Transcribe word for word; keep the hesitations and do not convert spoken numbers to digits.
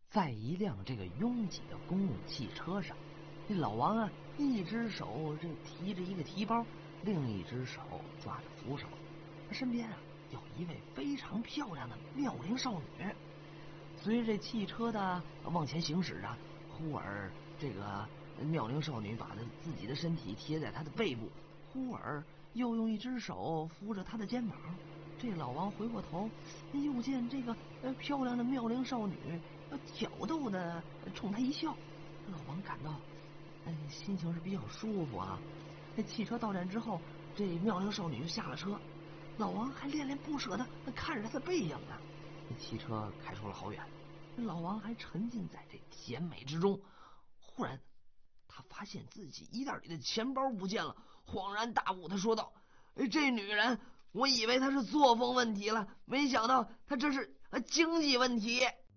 在一辆这个拥挤的公共汽车上，这老王啊，一只手这提着一个提包，另一只手抓着扶手，他身边啊有一位非常漂亮的妙龄少女。随着这汽车的往前行驶啊，忽而这个妙龄少女把自己的身体贴在他的背部，忽而又用一只手扶着他的肩膀。这老王回过头，又见这个呃漂亮的妙龄少女呃挑逗的冲他一笑。老王感到哎心情是比较舒服啊。这汽车到站之后，这妙龄少女就下了车，老王还恋恋不舍的看着她的背影呢。汽车开出了好远，老王还沉浸在这甜美之中。忽然他发现自己衣袋里的钱包不见了，恍然大悟，他说道：这女人，我以为她是作风问题了，没想到她这是经济问题。